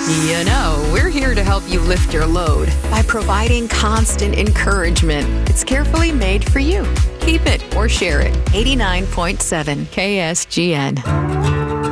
You know, we're here to help you lift your load by providing constant encouragement. It's carefully made for you. Keep it or share it. 89.7 KSGN.